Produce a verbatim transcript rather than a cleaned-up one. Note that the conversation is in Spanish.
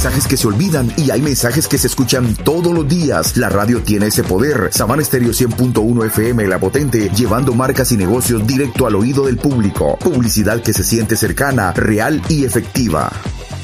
mensajes que se olvidan y hay mensajes que se escuchan todos los días. La radio tiene ese poder. Sabana Estéreo cien punto uno F M, La Potente, llevando marcas y negocios directo al oído del público. Publicidad que se siente cercana, real y efectiva.